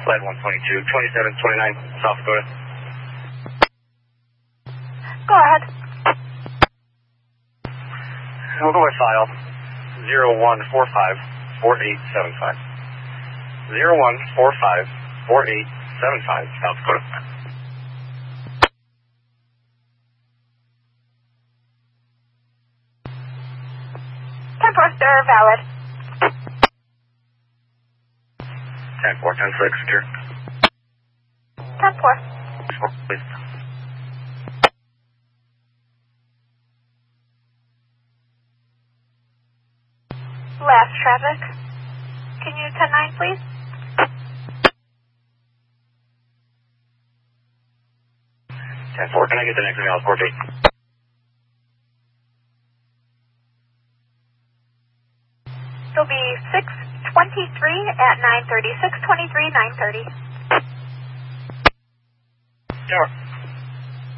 Flight 122, 2729, South Dakota. Go ahead. We'll go by file 0145-4875. 0145-4875, South Dakota. 10-4, sir, valid. 10-4, 10-6, secure. 10-4. Please. Last traffic. Can you 10-9, please? 10-4, can I get the next email port date? It'll be 6:23 at 9:30. 6:23, 9:30. Sure.